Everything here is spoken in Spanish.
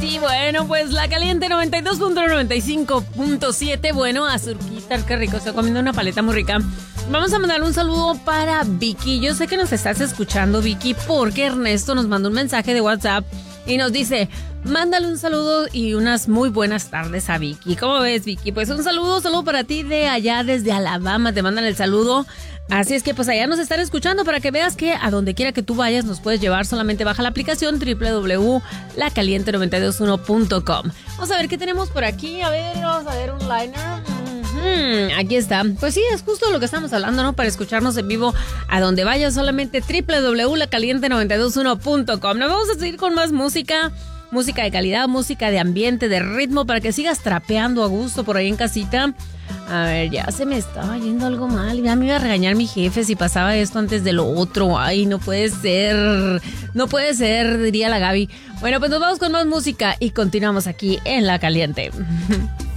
Sí, bueno, pues La Caliente 92.95.7. Bueno, azurquita, qué rico, estoy comiendo una paleta muy rica. Vamos a mandar un saludo para Vicky. Yo sé que nos estás escuchando, Vicky, porque Ernesto nos mandó un mensaje de WhatsApp y nos dice, mándale un saludo y unas muy buenas tardes a Vicky. ¿Cómo ves, Vicky? Pues un saludo para ti de allá desde Alabama. Te mandan el saludo. Así es que pues allá nos están escuchando para que veas que a donde quiera que tú vayas nos puedes llevar. Solamente baja la aplicación www.lacaliente92.1.com. Vamos a ver qué tenemos por aquí. A ver, vamos a ver un liner. Aquí está. Pues sí, es justo lo que estamos hablando, ¿no? Para escucharnos en vivo a donde vayas, solamente www.lacaliente92.1.com. Nos vamos a seguir con más música. Música de calidad, música de ambiente, de ritmo, para que sigas trapeando a gusto por ahí en casita. A ver, ya se me estaba yendo algo mal. Ya me iba a regañar mi jefe si pasaba esto antes de lo otro. Ay, no puede ser. No puede ser, diría la Gaby. Bueno, pues nos vamos con más música y continuamos aquí en La Caliente.